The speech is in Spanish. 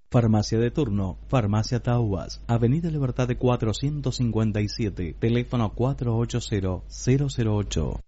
Farmacia de turno, Farmacia Taubas, Avenida Libertad de 457, teléfono 480-008.